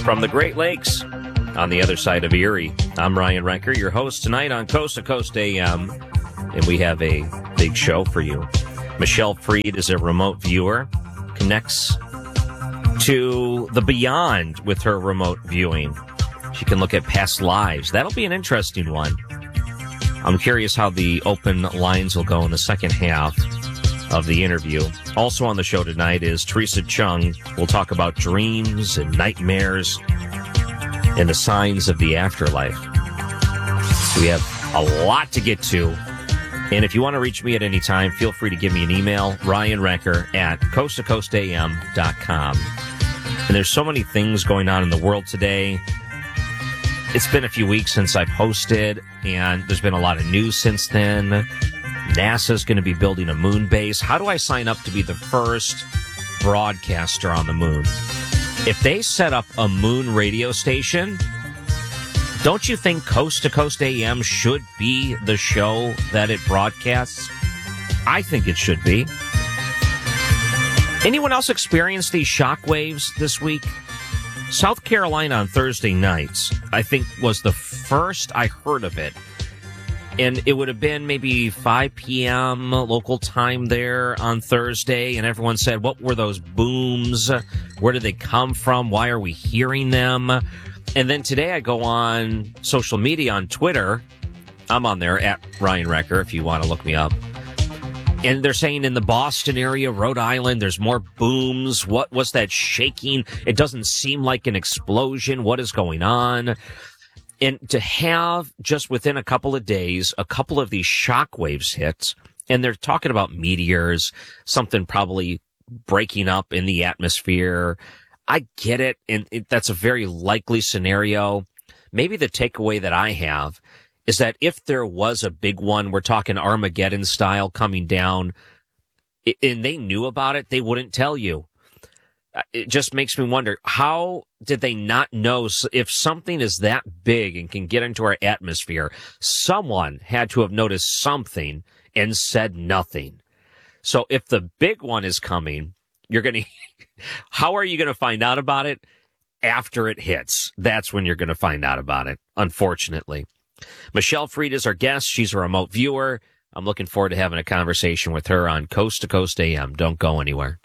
From the Great Lakes on the other side of Erie, I'm Ryan Recker, your host tonight on Coast to Coast AM, and we have a big show for you. Michelle Freed is a remote viewer, connects to the beyond with her remote viewing. She can look at past lives. That'll be an interesting one. I'm curious how the open lines will go in the second half of the interview. Also on the show tonight is Teresa Chung. We'll talk about dreams and nightmares and the signs of the afterlife. We have a lot to get to. And if you want to reach me at any time, feel free to give me an email, ryanrecker@coasttocoastam.com. And there's so many things going on in the world today. It's been a few weeks since I posted, and there's been a lot of news since then. NASA's going to be building a moon base. How do I sign up to be the first broadcaster on the moon? If they set up a moon radio station, don't you think Coast to Coast AM should be the show that it broadcasts? I think it should be. Anyone else experience these shock waves this week? South Carolina on Thursday nights, I think, was the first I heard of it. And it would have been maybe 5 p.m. local time there on Thursday, and everyone said, what were those booms? Where did they come from? Why are we hearing them? And then today I go on social media on Twitter. I'm on there at Ryan Recker if you want to look me up. And they're saying in the Boston area, Rhode Island, there's more booms. What was that shaking? It doesn't seem like an explosion. What is going on? And to have just within a couple of days, a couple of these shock waves hit, and they're talking about meteors, something probably breaking up in the atmosphere. I get it, and that's a very likely scenario. Maybe the takeaway that I have is that if there was a big one, we're talking Armageddon style coming down, and they knew about it, they wouldn't tell you. It just makes me wonder, how did they not know? If something is that big and can get into our atmosphere, someone had to have noticed something and said nothing. So if the big one is coming, how are you going to find out about it? After it hits. That's when you're going to find out about it, unfortunately. Michelle Freed is our guest. She's a remote viewer. I'm looking forward to having a conversation with her on Coast to Coast AM. Don't go anywhere.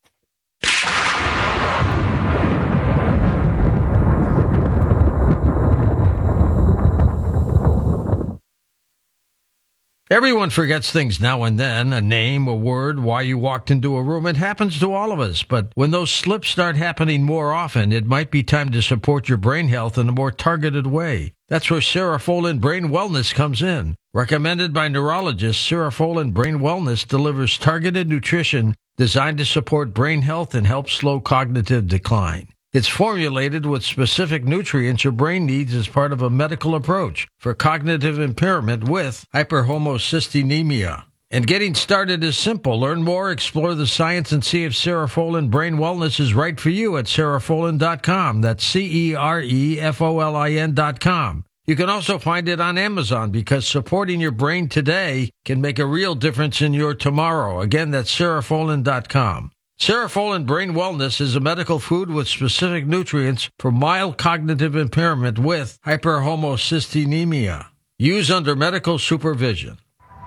Everyone forgets things now and then, a name, a word, why you walked into a room. It happens to all of us, but when those slips start happening more often, it might be time to support your brain health in a more targeted way. That's where Cerefolin Brain Wellness comes in. Recommended by neurologists, Cerefolin Brain Wellness delivers targeted nutrition designed to support brain health and help slow cognitive decline. It's formulated with specific nutrients your brain needs as part of a medical approach for cognitive impairment with hyperhomocystinemia. And getting started is simple. Learn more, explore the science, and see if Cerefolin Brain Wellness is right for you at Cerefolin.com. That's Cerefolin.com. You can also find it on Amazon because supporting your brain today can make a real difference in your tomorrow. Again, that's Cerefolin.com. Cerefolin Brain Wellness is a medical food with specific nutrients for mild cognitive impairment with hyperhomocystinemia. Use under medical supervision.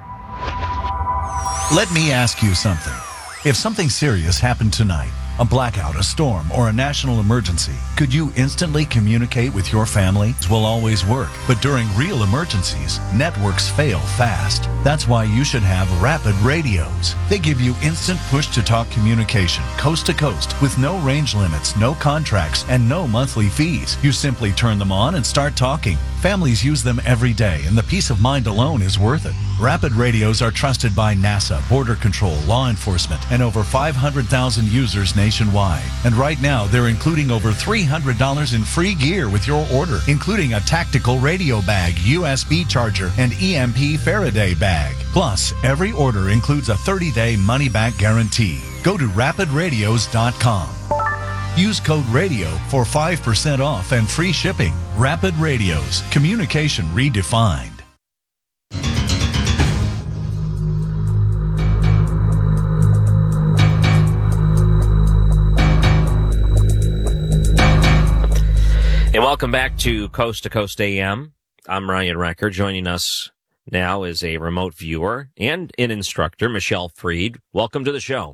Let me ask you something. If something serious happened tonight, a blackout, a storm, or a national emergency, could you instantly communicate with your family? It will always work, but during real emergencies, networks fail fast. That's why you should have Rapid Radios. They give you instant push-to-talk communication, coast to coast, with no range limits, no contracts, and no monthly fees. You simply turn them on and start talking. Families use them every day, and the peace of mind alone is worth it. Rapid Radios are trusted by NASA, Border Control, law enforcement, and over 500,000 users nationwide. And right now, they're including over $300 in free gear with your order, including a tactical radio bag, USB charger, and EMP Faraday bag. Plus, every order includes a 30-day money-back guarantee. Go to rapidradios.com. Use code RADIO for 5% off and free shipping. Rapid Radios. Communication redefined. And welcome back to Coast AM. I'm Ryan Recker. Joining us now is a remote viewer and an instructor, Michelle Freed. Welcome to the show.